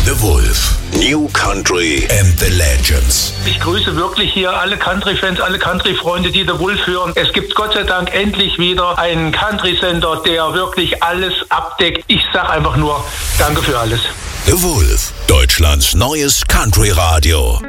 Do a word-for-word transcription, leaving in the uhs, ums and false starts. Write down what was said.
The Wolf. New Country and the Legends. Ich grüße wirklich hier alle Country-Fans, alle Country-Freunde, die The Wolf hören. Es gibt Gott sei Dank endlich wieder einen Country-Sender, der wirklich alles abdeckt. Ich sag einfach nur, danke für alles. The Wolf. Deutschlands neues Country-Radio.